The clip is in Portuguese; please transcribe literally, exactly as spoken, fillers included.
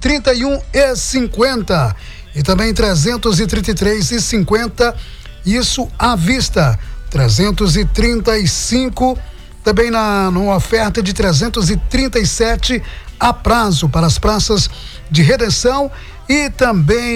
trinta e um e cinquenta e também trezentos e trinta e três e cinquenta, isso à vista. trezentos e trinta e cinco também na numa oferta de trezentos e trinta e sete a prazo para as praças de Redenção e também